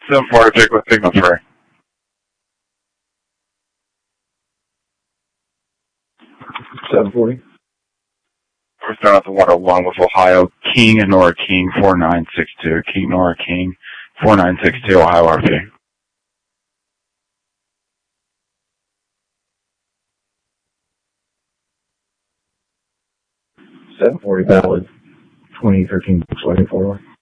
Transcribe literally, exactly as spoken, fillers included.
seven forty, pick with signal three. seven forty. We're starting at the water one with Ohio King and Nora King, four nine six two. King, Nora King, four nine six two, Ohio R P. seven forty valid. twenty thirteen Volkswagen forward.